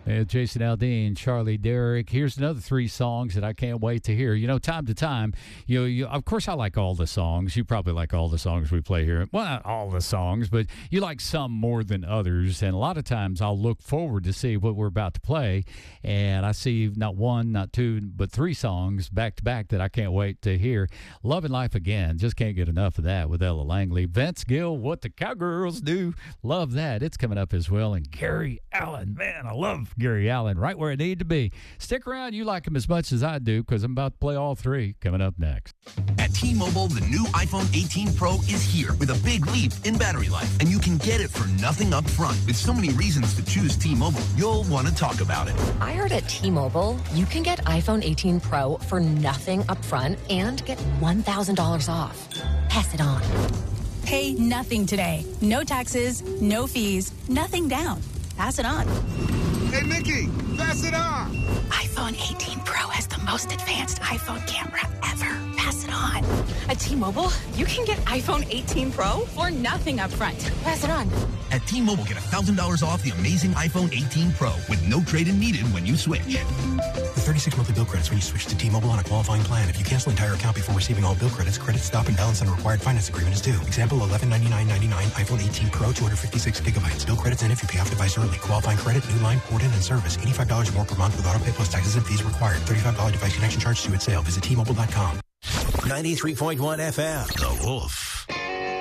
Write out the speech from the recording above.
Jason Aldean, Charlie Derrick. Here's another 3 songs that I can't wait to hear. You know, time to time, of course I like all the songs. You probably like all the songs we play here. Well, not all the songs, but you like some more than others. And a lot of times I'll look forward to see what we're about to play. And I see not 1, not 2, but 3 songs back to back that I can't wait to hear. Loving Life Again. Just can't get enough of that with Ella Langley. Vince Gill, What the Cowgirls Do. Love that. It's coming up as well. And Gary Allan. Man, I love Gary Allan, right where it needed to be. Stick around. You like him as much as I do because I'm about to play all 3 coming up next. At T-Mobile, the new iPhone 18 Pro is here with a big leap in battery life, and you can get it for nothing up front. With so many reasons to choose T-Mobile, you'll want to talk about it. I heard at T-Mobile, you can get iPhone 18 Pro for nothing up front and get $1,000 off. Pass it on. Pay nothing today. No taxes, no fees, nothing down. Pass it on. Hey, Mickey, pass it on. iPhone 18 Pro has the most advanced iPhone camera ever. Pass it on. At T-Mobile, you can get iPhone 18 Pro for nothing up front. Pass it on. At T-Mobile, get $1,000 off the amazing iPhone 18 Pro with no trade-in needed when you switch. With 36 monthly bill credits when you switch to T-Mobile on a qualifying plan. If you cancel entire account before receiving all bill credits, credit stop and balance on a required finance agreement is due. Example, $1199.99 iPhone 18 Pro, 256 gigabytes. Bill credits in if you pay off device early. Qualifying credit, new line, port-in, and service. $85 more per month with auto pay plus taxes and fees required. $35 device connection charge due at sale. Visit T-Mobile.com. 93.1 FM. The Wolf.